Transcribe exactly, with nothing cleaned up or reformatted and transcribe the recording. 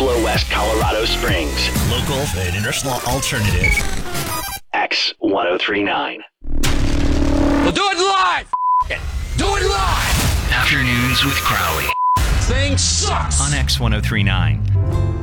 Buffalo West, Colorado Springs. Local and international alternative. X ten thirty-nine. We'll do it live! F- it. Do it live! Afternoons with Crowley. Thing sucks! On X ten thirty-nine.